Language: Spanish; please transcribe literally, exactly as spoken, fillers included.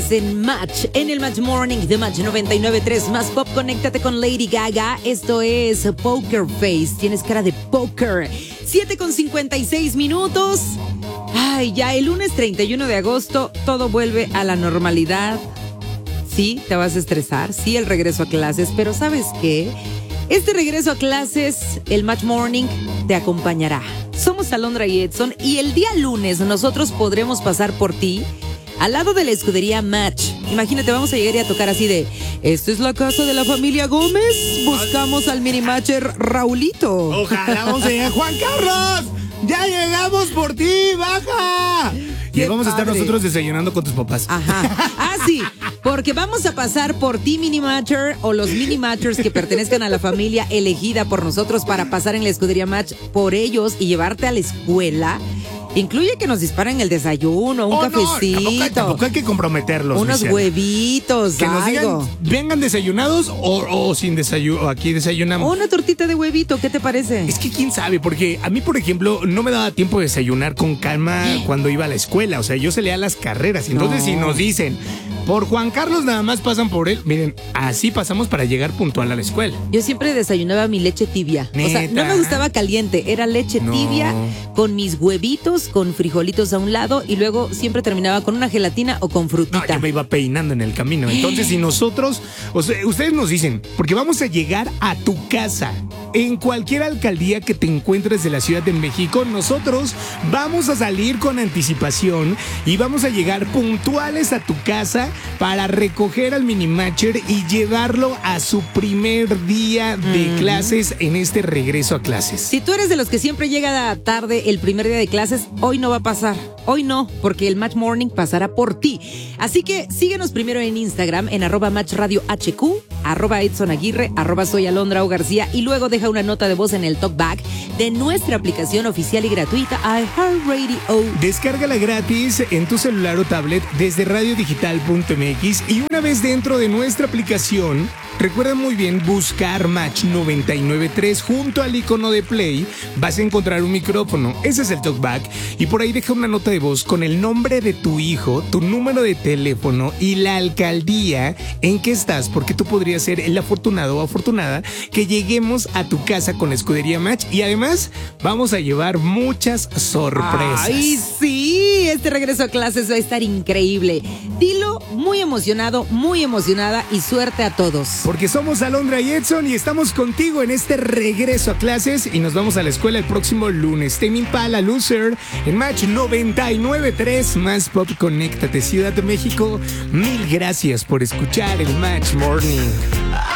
Estás en Match, en el Match Morning de Match noventa y nueve punto tres más Pop. Conéctate con Lady Gaga. Esto es Poker Face. Tienes cara de póker. siete con cincuenta y seis minutos. Ay, ya el lunes treinta y uno de agosto todo vuelve a la normalidad. Sí, te vas a estresar. Sí, el regreso a clases. Pero ¿sabes qué? Este regreso a clases, el Match Morning, te acompañará. Somos Alondra y Edson y el día lunes nosotros podremos pasar por ti al lado de la escudería Match. Imagínate, vamos a llegar y a tocar así de: ¿esta es la casa de la familia Gómez? Buscamos al mini matcher Raulito. Ojalá vamos a llegar. ¡Juan Carlos! ¡Ya llegamos por ti! ¡Baja! Y vamos a estar nosotros desayunando con tus papás. Ajá. Ah, sí, porque vamos a pasar por ti, mini matcher, o los mini matchers que pertenezcan a la familia elegida por nosotros para pasar en la escudería Match por ellos y llevarte a la escuela. Incluye que nos disparen el desayuno, un oh, cafecito. No, tampoco, tampoco hay que comprometerlos. Unos Michelle. huevitos, que nos algo. digan, vengan desayunados o, o sin desayuno. Aquí desayunamos. O una tortita de huevito, ¿qué te parece? Es que quién sabe, porque a mí, por ejemplo, no me daba tiempo de desayunar con calma cuando iba a la escuela. O sea, yo salía a las carreras. Entonces, no. Si nos dicen, por Juan Carlos nada más pasan por él, miren, así pasamos para llegar puntual a la escuela. Yo siempre desayunaba mi leche tibia. ¿Neta? O sea, no me gustaba caliente, era leche no. tibia con mis huevitos, con frijolitos a un lado y luego siempre terminaba con una gelatina o con frutita. No, yo me iba peinando en el camino. Entonces, si nosotros, o sea, ustedes nos dicen, porque vamos a llegar a tu casa. En cualquier alcaldía que te encuentres de la Ciudad de México, nosotros vamos a salir con anticipación y vamos a llegar puntuales a tu casa para recoger al mini matcher y llevarlo a su primer día de mm. clases en este regreso a clases. Si tú eres de los que siempre llega tarde el primer día de clases, hoy no va a pasar. Hoy no, porque el Match Morning pasará por ti. Así que síguenos primero en Instagram, en arroba Match Radio H Q, arroba Edson Aguirre, arroba Soy Alondra O García, y luego deja una nota de voz en el talkback de nuestra aplicación oficial y gratuita iHeartRadio. Descárgala gratis en tu celular o tablet desde radio digital punto m x y una vez dentro de nuestra aplicación, recuerda muy bien buscar Match noventa y nueve punto tres junto al icono de play. Vas a encontrar un micrófono, ese es el talkback, y por ahí deja una nota de voz con el nombre de tu hijo, tu número de teléfono y la alcaldía en que estás, porque tú podrías ser el afortunado o afortunada que lleguemos a tu casa con la escudería Match y además vamos a llevar muchas sorpresas. ¡Ay, sí! Este regreso a clases va a estar increíble. Dilo muy emocionado, muy emocionada y suerte a todos. Porque somos Alondra y Edson y estamos contigo en este regreso a clases y nos vamos a la escuela el próximo lunes. Tame Impala, Loser, en Match noventa y nueve punto tres más Pop. Conéctate, Ciudad de México. Mil gracias por escuchar el Match Morning.